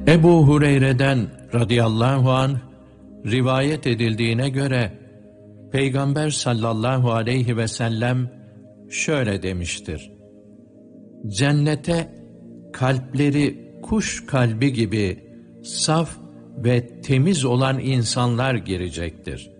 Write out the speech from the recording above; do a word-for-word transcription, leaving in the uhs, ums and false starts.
Ebu Hureyre'den radıyallahu anh rivayet edildiğine göre Peygamber sallallahu aleyhi ve sellem şöyle demiştir: Cennete kalpleri kuş kalbi gibi saf ve temiz olan insanlar girecektir.